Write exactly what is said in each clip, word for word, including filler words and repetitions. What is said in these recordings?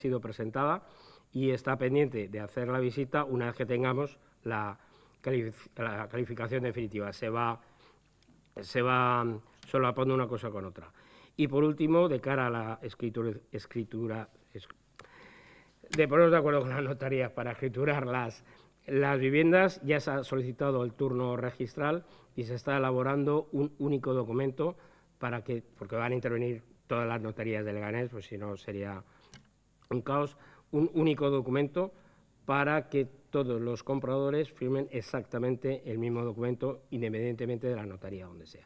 sido presentada y está pendiente de hacer la visita una vez que tengamos la, la calificación definitiva. Se va, se va solapando una cosa con otra. Y por último, de cara a la escritura, escritura es, de ponernos de acuerdo con las notarías para escriturar las, las viviendas, ya se ha solicitado el turno registral y se está elaborando un único documento para que, porque van a intervenir todas las notarías de Leganés, pues si no sería un caos, un único documento para que todos los compradores firmen exactamente el mismo documento, independientemente de la notaría donde sea.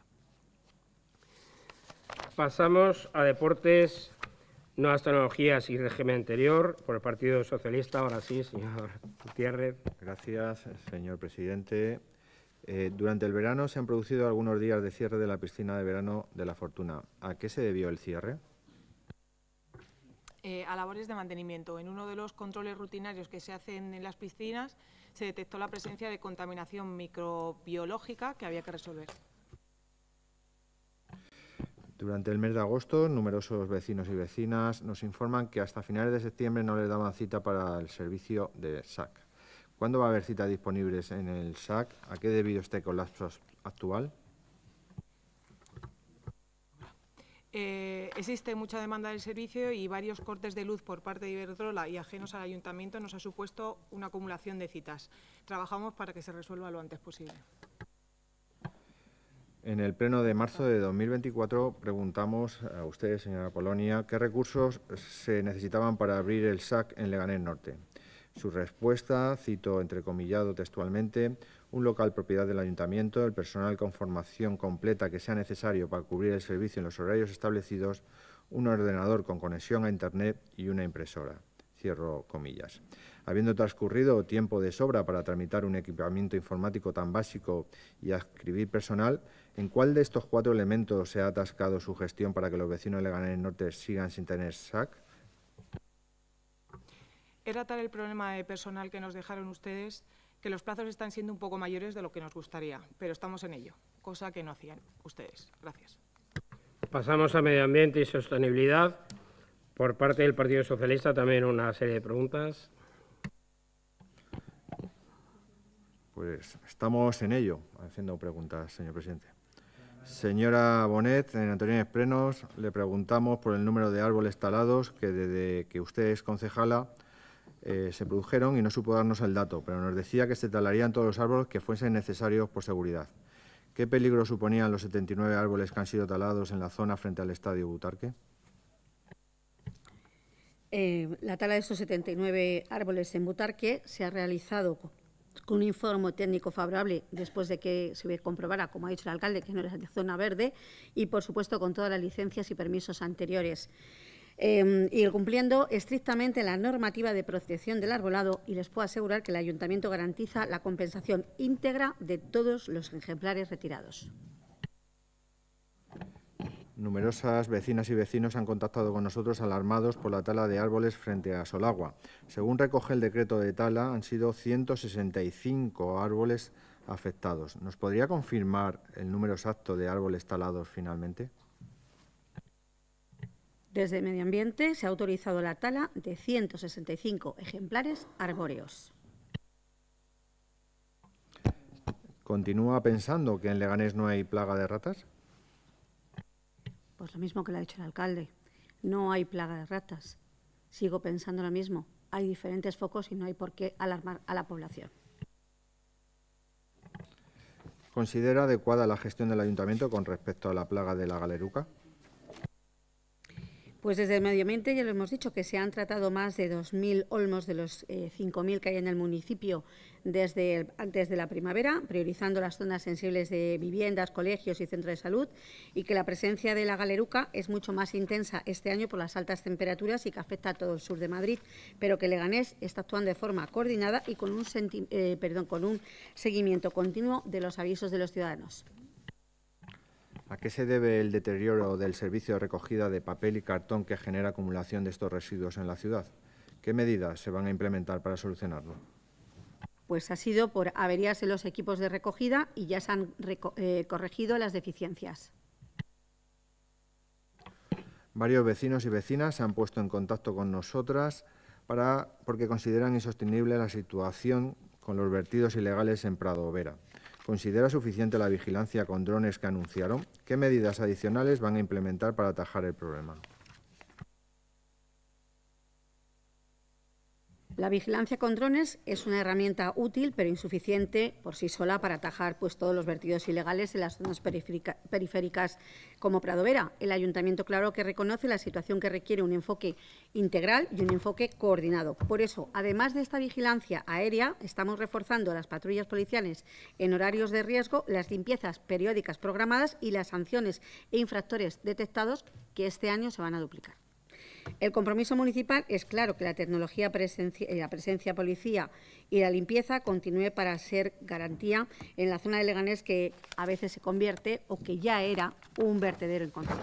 Pasamos a deportes, nuevas tecnologías y régimen anterior, por el Partido Socialista. Ahora sí, señor Gutiérrez. Gracias, señor presidente. Eh, durante el verano se han producido algunos días de cierre de la piscina de verano de La Fortuna. ¿A qué se debió el cierre? Eh, a labores de mantenimiento. En uno de los controles rutinarios que se hacen en las piscinas se detectó la presencia de contaminación microbiológica que había que resolver. Durante el mes de agosto, numerosos vecinos y vecinas nos informan que hasta finales de septiembre no les daban cita para el servicio de S A C. ¿Cuándo va a haber citas disponibles en el S A C? ¿A qué debido este colapso actual? Eh, existe mucha demanda del servicio y varios cortes de luz por parte de Iberdrola y ajenos al Ayuntamiento nos ha supuesto una acumulación de citas. Trabajamos para que se resuelva lo antes posible. En el pleno de marzo de dos mil veinticuatro preguntamos a usted, señora Polonia, qué recursos se necesitaban para abrir el S A C en Leganés Norte. Su respuesta, cito entrecomillado textualmente, un local propiedad del Ayuntamiento, el personal con formación completa que sea necesario para cubrir el servicio en los horarios establecidos, un ordenador con conexión a Internet y una impresora. Cierro comillas. Habiendo transcurrido tiempo de sobra para tramitar un equipamiento informático tan básico y adscribir personal, ¿en cuál de estos cuatro elementos se ha atascado su gestión para que los vecinos de Leganés Norte sigan sin tener S A C? Era tal el problema de personal que nos dejaron ustedes que los plazos están siendo un poco mayores de lo que nos gustaría, pero estamos en ello, cosa que no hacían ustedes. Gracias. Pasamos a Medio Ambiente y Sostenibilidad. Por parte del Partido Socialista también una serie de preguntas. Pues estamos en ello, haciendo preguntas, señor presidente. Señora Bonet, en Antonio Esprenos le preguntamos por el número de árboles talados que desde que usted es concejala eh, se produjeron y no supo darnos el dato, pero nos decía que se talarían todos los árboles que fuesen necesarios por seguridad. ¿Qué peligro suponían los setenta y nueve árboles que han sido talados en la zona frente al Estadio Butarque? Eh, la tala de esos setenta y nueve árboles en Butarque se ha realizado con un informe técnico favorable después de que se comprobara, como ha dicho el alcalde, que no era de zona verde y, por supuesto, con todas las licencias y permisos anteriores. Eh, y cumpliendo estrictamente la normativa de protección del arbolado, y les puedo asegurar que el Ayuntamiento garantiza la compensación íntegra de todos los ejemplares retirados. Numerosas vecinas y vecinos han contactado con nosotros alarmados por la tala de árboles frente a Solagua. Según recoge el decreto de tala, han sido ciento sesenta y cinco árboles afectados. ¿Nos podría confirmar el número exacto de árboles talados finalmente? Desde Medio Ambiente se ha autorizado la tala de ciento sesenta y cinco ejemplares arbóreos. ¿Continúa pensando que en Leganés no hay plaga de ratas? Pues lo mismo que le ha dicho el alcalde. No hay plaga de ratas. Sigo pensando lo mismo. Hay diferentes focos y no hay por qué alarmar a la población. ¿Considera adecuada la gestión del Ayuntamiento con respecto a la plaga de la galeruca? Pues desde el Medio Ambiente ya lo hemos dicho, que se han tratado más de dos mil olmos de los eh, cinco mil que hay en el municipio desde, el, antes de la primavera, priorizando las zonas sensibles de viviendas, colegios y centros de salud, y que la presencia de la galeruca es mucho más intensa este año por las altas temperaturas y que afecta a todo el sur de Madrid, pero que Leganés está actuando de forma coordinada y con un, senti eh, perdón, con un seguimiento continuo de los avisos de los ciudadanos. ¿A qué se debe el deterioro del servicio de recogida de papel y cartón que genera acumulación de estos residuos en la ciudad? ¿Qué medidas se van a implementar para solucionarlo? Pues ha sido por averías en los equipos de recogida y ya se han eh, corregido las deficiencias. Varios vecinos y vecinas se han puesto en contacto con nosotras para, porque consideran insostenible la situación con los vertidos ilegales en Prado Vera. ¿Considera suficiente la vigilancia con drones que anunciaron? ¿Qué medidas adicionales van a implementar para atajar el problema? La vigilancia con drones es una herramienta útil, pero insuficiente por sí sola para atajar pues, todos los vertidos ilegales en las zonas periférica, periféricas como Prado Vera. El Ayuntamiento, claro, que reconoce la situación que requiere un enfoque integral y un enfoque coordinado. Por eso, además de esta vigilancia aérea, estamos reforzando las patrullas policiales en horarios de riesgo, las limpiezas periódicas programadas y las sanciones e infractores detectados, que este año se van a duplicar. El compromiso municipal es claro que la tecnología, presencia, la presencia policía y la limpieza continúe para ser garantía en la zona de Leganés, que a veces se convierte o que ya era un vertedero incontrolado.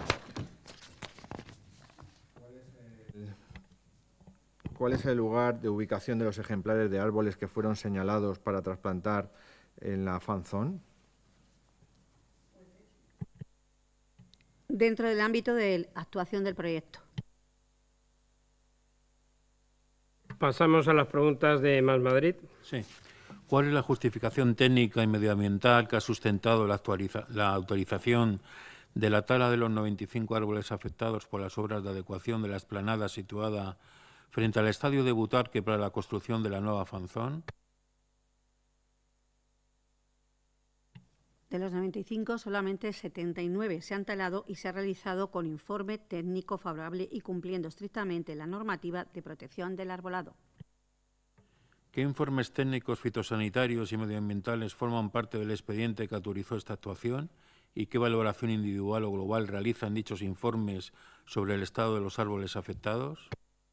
¿Cuál es el lugar de ubicación de los ejemplares de árboles que fueron señalados para trasplantar en la fan zone? Dentro del ámbito de actuación del proyecto. Pasamos a las preguntas de Más Madrid. Sí. ¿Cuál es la justificación técnica y medioambiental que ha sustentado la, actualiza la autorización de la tala de los noventa y cinco árboles afectados por las obras de adecuación de la explanada situada frente al estadio de Butarque para la construcción de la nueva fanzón? De los noventa y cinco, solamente setenta y nueve se han talado y se ha realizado con informe técnico favorable y cumpliendo estrictamente la normativa de protección del arbolado. ¿Qué informes técnicos fitosanitarios y medioambientales forman parte del expediente que autorizó esta actuación y qué valoración individual o global realizan dichos informes sobre el estado de los árboles afectados?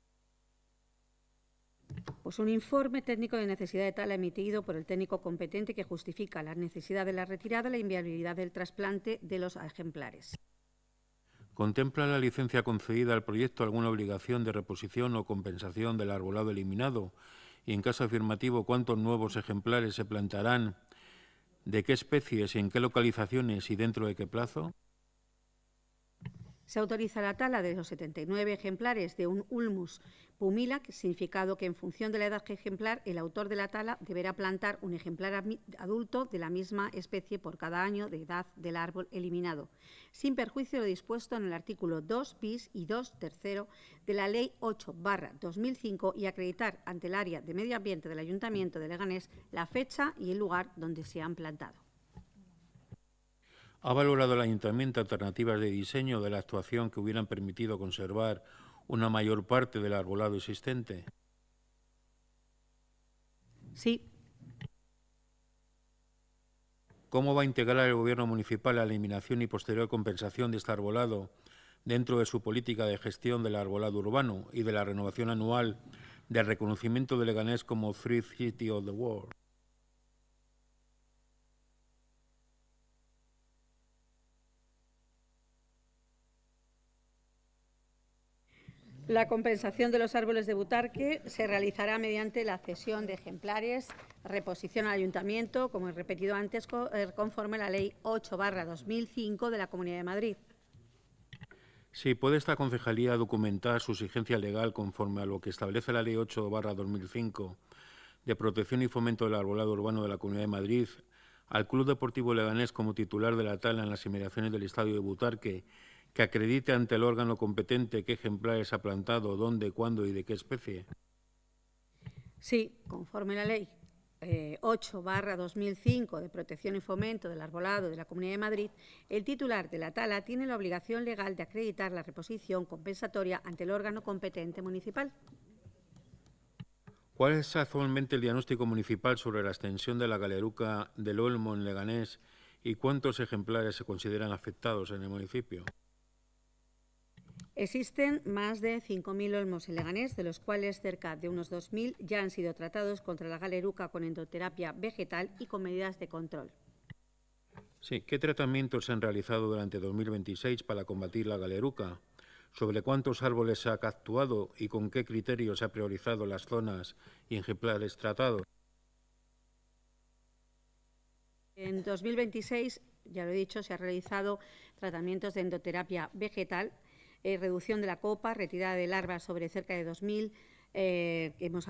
Pues un informe técnico de necesidad de tala emitido por el técnico competente que justifica la necesidad de la retirada y la inviabilidad del trasplante de los ejemplares. ¿Contempla la licencia concedida al proyecto alguna obligación de reposición o compensación del arbolado eliminado? Y, en caso afirmativo, ¿cuántos nuevos ejemplares se plantarán? ¿De qué especies, en qué localizaciones y dentro de qué plazo? Se autoriza la tala de los setenta y nueve ejemplares de un Ulmus pumila, significado que en función de la edad ejemplar, el autor de la tala deberá plantar un ejemplar adulto de la misma especie por cada año de edad del árbol eliminado, sin perjuicio de lo dispuesto en el artículo dos bis y dos tercero de la Ley ocho barra dos mil cinco y acreditar ante el área de medio ambiente del Ayuntamiento de Leganés la fecha y el lugar donde se han plantado. ¿Ha valorado el Ayuntamiento alternativas de diseño de la actuación que hubieran permitido conservar una mayor parte del arbolado existente? Sí. ¿Cómo va a integrar el Gobierno municipal la eliminación y posterior compensación de este arbolado dentro de su política de gestión del arbolado urbano y de la renovación anual del reconocimiento de Leganés como Third City of the World? La compensación de los árboles de Butarque se realizará mediante la cesión de ejemplares, reposición al Ayuntamiento, como he repetido antes, conforme a la Ley ocho barra dos mil cinco de la Comunidad de Madrid. Sí, ¿puede esta concejalía documentar su exigencia legal conforme a lo que establece la Ley ocho barra dos mil cinco de protección y fomento del arbolado urbano de la Comunidad de Madrid al Club Deportivo Leganés como titular de la tala en las inmediaciones del estadio de Butarque, que acredite ante el órgano competente qué ejemplares ha plantado, dónde, cuándo y de qué especie? Sí, conforme a la Ley eh, ocho barra dos mil cinco de protección y fomento del arbolado de la Comunidad de Madrid, el titular de la tala tiene la obligación legal de acreditar la reposición compensatoria ante el órgano competente municipal. ¿Cuál es actualmente el diagnóstico municipal sobre la extensión de la galeruca del Olmo en Leganés y cuántos ejemplares se consideran afectados en el municipio? Existen más de cinco mil olmos en Leganés, de los cuales cerca de unos dos mil ya han sido tratados contra la galeruca con endoterapia vegetal y con medidas de control. Sí, ¿qué tratamientos se han realizado durante dos mil veintiséis para combatir la galeruca? ¿Sobre cuántos árboles se ha actuado y con qué criterios se ha priorizado las zonas y ejemplares tratados? En dos mil veintiséis, ya lo he dicho, se han realizado tratamientos de endoterapia vegetal eh, reducción de la copa, retirada de larvas sobre cerca de dos mil, eh, hemos